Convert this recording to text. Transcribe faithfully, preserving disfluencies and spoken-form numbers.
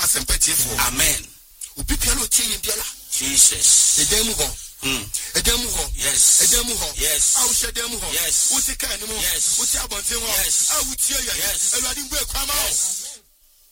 asempati for. Amen. Obi piano tie biala. Jesus. Edemu ho. Hmm. Edemu ho. Yes. Edemu ho. Yes. Awu shedemu ho. Yes. Uti kan mu. Yes. Uti abonten ho. Yes. Awu tie ya. Yes. Ewade ngwe kwama ho.